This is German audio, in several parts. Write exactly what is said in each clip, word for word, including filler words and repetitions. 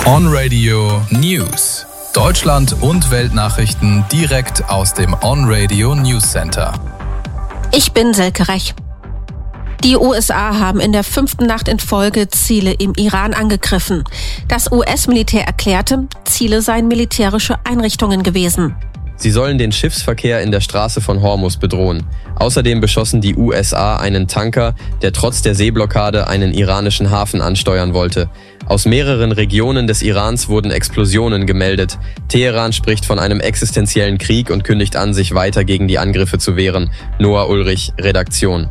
On Radio News. Deutschland und Weltnachrichten direkt aus dem On Radio News Center. Ich bin Selke Rech. Die U S A haben in der fünften Nacht in Folge Ziele im Iran angegriffen. Das U S-Militär erklärte, Ziele seien militärische Einrichtungen gewesen. Sie sollen den Schiffsverkehr in der Straße von Hormuz bedrohen. Außerdem beschossen die U S A einen Tanker, der trotz der Seeblockade einen iranischen Hafen ansteuern wollte. Aus mehreren Regionen des Irans wurden Explosionen gemeldet. Teheran spricht von einem existenziellen Krieg und kündigt an, sich weiter gegen die Angriffe zu wehren. Noah Ulrich, Redaktion.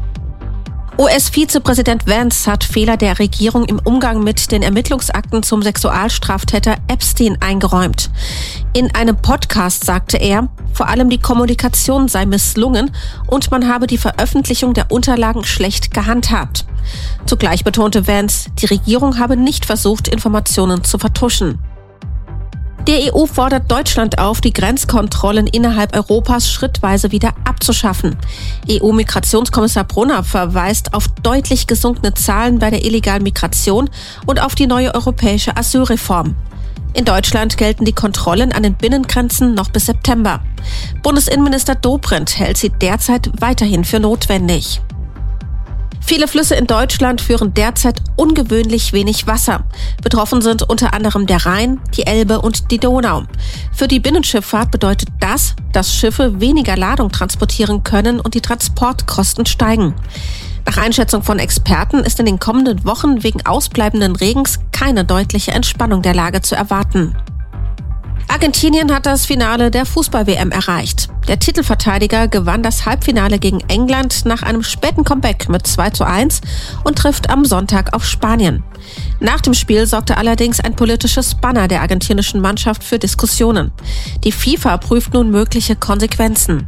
U S-Vizepräsident Vance hat Fehler der Regierung im Umgang mit den Ermittlungsakten zum Sexualstraftäter Epstein eingeräumt. In einem Podcast sagte er, vor allem die Kommunikation sei misslungen und man habe die Veröffentlichung der Unterlagen schlecht gehandhabt. Zugleich betonte Vance, die Regierung habe nicht versucht, Informationen zu vertuschen. Die E U fordert Deutschland auf, die Grenzkontrollen innerhalb Europas schrittweise wieder abzuschaffen. E U-Migrationskommissar Brunner verweist auf deutlich gesunkene Zahlen bei der illegalen Migration und auf die neue europäische Asylreform. In Deutschland gelten die Kontrollen an den Binnengrenzen noch bis September. Bundesinnenminister Dobrindt hält sie derzeit weiterhin für notwendig. Viele Flüsse in Deutschland führen derzeit ungewöhnlich wenig Wasser. Betroffen sind unter anderem der Rhein, die Elbe und die Donau. Für die Binnenschifffahrt bedeutet das, dass Schiffe weniger Ladung transportieren können und die Transportkosten steigen. Nach Einschätzung von Experten ist in den kommenden Wochen wegen ausbleibenden Regens keine deutliche Entspannung der Lage zu erwarten. Argentinien hat das Finale der Fußball-W M erreicht. Der Titelverteidiger gewann das Halbfinale gegen England nach einem späten Comeback mit zwei zu eins und trifft am Sonntag auf Spanien. Nach dem Spiel sorgte allerdings ein politisches Banner der argentinischen Mannschaft für Diskussionen. Die FIFA prüft nun mögliche Konsequenzen.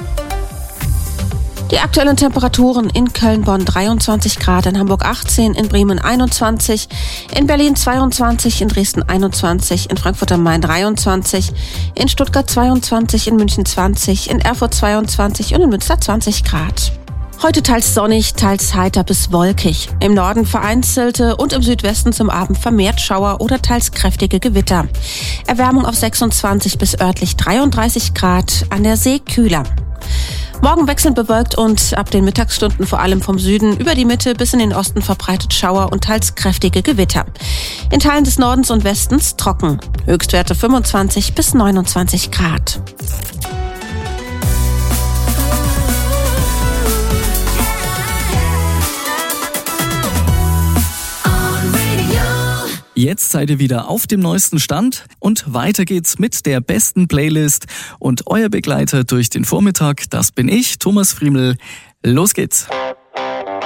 Die aktuellen Temperaturen: in Köln-Bonn dreiundzwanzig Grad, in Hamburg achtzehn, in Bremen einundzwanzig, in Berlin zweiundzwanzig, in Dresden einundzwanzig, in Frankfurt am Main dreiundzwanzig, in Stuttgart zweiundzwanzig, in München zwanzig, in Erfurt zweiundzwanzig und in Münster zwanzig Grad. Heute teils sonnig, teils heiter bis wolkig. Im Norden vereinzelte und im Südwesten zum Abend vermehrt Schauer oder teils kräftige Gewitter. Erwärmung auf sechsundzwanzig bis örtlich dreiunddreißig Grad, an der See kühler. Morgen wechselnd bewölkt und ab den Mittagsstunden vor allem vom Süden über die Mitte bis in den Osten verbreitet Schauer und teils kräftige Gewitter. In Teilen des Nordens und Westens trocken. Höchstwerte fünfundzwanzig bis neunundzwanzig Grad. Jetzt seid ihr wieder auf dem neuesten Stand und weiter geht's mit der besten Playlist und euer Begleiter durch den Vormittag, das bin ich, Thomas Friemel. Los geht's!